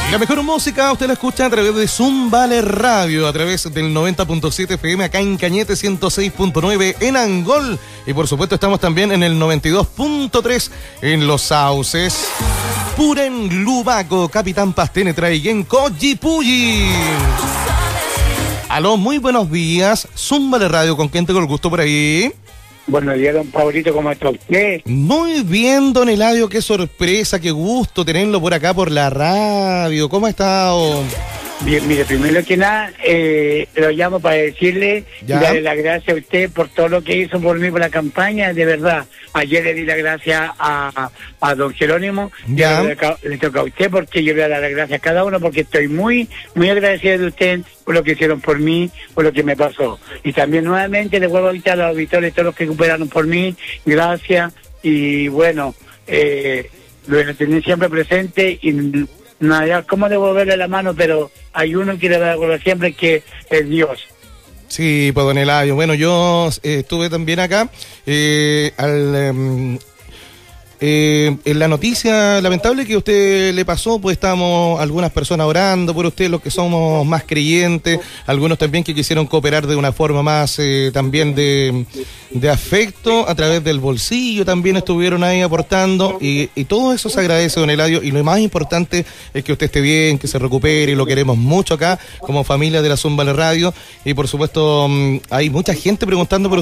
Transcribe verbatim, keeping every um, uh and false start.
La mejor música usted la escucha a través de Zumbale Radio, a través del noventa punto siete F M acá en Cañete, ciento seis punto nueve en Angol, y por supuesto estamos también en el noventa y dos punto tres en Los Sauces, Puren Lubaco, Capitán Pastene Traiguén, Coyipulli. Aló, muy buenos días, Zumbale Radio, ¿con quién tengo el gusto por ahí? Buenos días, don Pablito, ¿cómo está usted? Muy bien, don Eladio, qué sorpresa, qué gusto tenerlo por acá por la radio. ¿Cómo ha estado? Bien, mire, primero que nada, eh, lo llamo para decirle y darle las gracias a usted por todo lo que hizo por mí por la campaña, de verdad. Ayer le di las gracias a, a don Jerónimo, ya le, le toca a usted porque yo le voy a dar las gracias a cada uno porque estoy muy, muy agradecido de usted por lo que hicieron por mí, por lo que me pasó. Y también nuevamente le vuelvo a invitar a los auditores, todos los que cooperaron por mí, gracias, y bueno, eh, lo voy a tener siempre presente y nada, cómo devolverle la mano, pero hay uno que le va a devolver siempre, que es Dios. Sí, pues don Eladio, bueno, yo eh, estuve también acá, eh, al... Eh, Eh, en la noticia lamentable que a usted le pasó, pues estamos algunas personas orando por usted, los que somos más creyentes, algunos también que quisieron cooperar de una forma más eh, también de, de afecto, a través del bolsillo también estuvieron ahí aportando, y, y todo eso se agradece, don Eladio, y lo más importante es que usted esté bien, que se recupere, y lo queremos mucho acá como familia de la Zumbale Radio, y por supuesto hay mucha gente preguntando por